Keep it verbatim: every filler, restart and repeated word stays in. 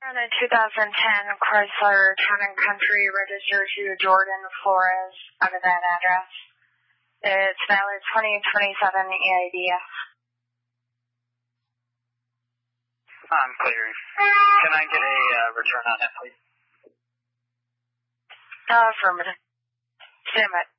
On a two thousand ten Chrysler Town and Country registered to Jordan Flores under that address. It's valid twenty twenty-seven E I D F. I'm clear. Can I get a uh, return on that, please? Uh, affirmative. Stand by.